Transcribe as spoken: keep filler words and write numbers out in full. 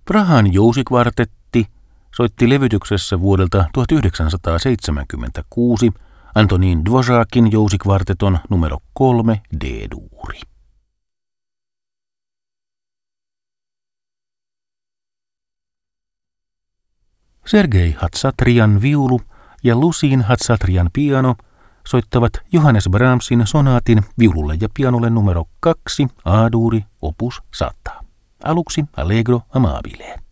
Prahan jousikvartetti soitti levytyksessä vuodelta tuhatyhdeksänsataaseitsemänkymmentäkuusi Antonín Dvořákin jousikvarteton numero kolme D-duuri. Sergei Hatsatrian viulu ja Lucien Hatsatrian piano soittavat Johannes Brahmsin sonaatin viululle ja pianolle numero kaksi A-duuri opus sata. Aluksi Allegro amabile.